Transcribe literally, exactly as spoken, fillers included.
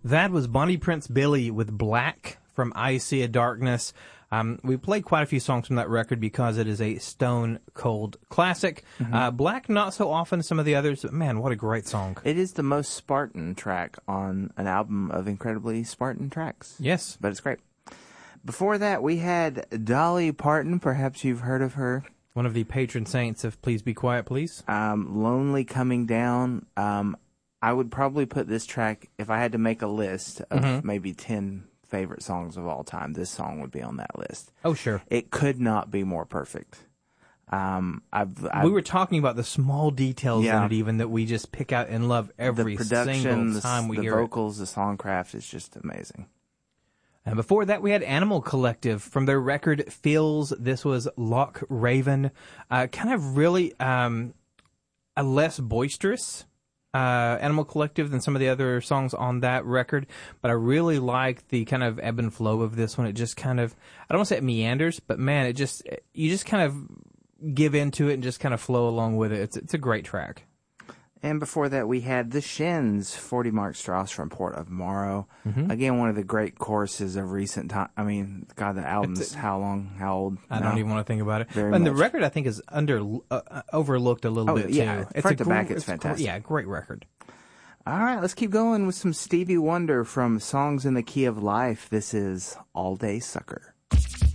That was Bonnie Prince Billy with Black from I See a Darkness. Um, we played quite a few songs from that record because it is a stone cold classic. Mm-hmm. Uh, Black, not so often some of the others, but man, what a great song. It is the most Spartan track on an album of incredibly Spartan tracks. Yes. But it's great. Before that, we had Dolly Parton. Perhaps you've heard of her. One of the patron saints of Please Be Quiet, Please. Um, Lonely Coming Down. Um, I would probably put this track, if I had to make a list of mm-hmm. maybe ten favorite songs of all time, this song would be on that list. Oh, sure. It could not be more perfect. Um, I've, I've, we were talking about the small details yeah. in it even that we just pick out and love every the production, single time we the hear vocals, it. The songcraft is just amazing. And before that, we had Animal Collective from their record Feels. This was Loch Raven. Uh, kind of really um, a less boisterous uh, Animal Collective than some of the other songs on that record. But I really like the kind of ebb and flow of this one. It just kind of, I don't want to say it meanders, but man, it just, you just kind of give into it and just kind of flow along with it. It's, it's a great track. And before that, we had The Shins, forty Mark Strauss from Port of Morrow. Mm-hmm. Again, one of the great choruses of recent time. I mean, God, the album's it's, how long, how old? I no. don't even want to think about it. Very and much. The record, I think, is under uh, overlooked a little oh, bit, yeah. too. It's Front a to gr- back, it's, it's fantastic. Gr- yeah, great record. All right, let's keep going with some Stevie Wonder from Songs in the Key of Life. This is All Day Sucker.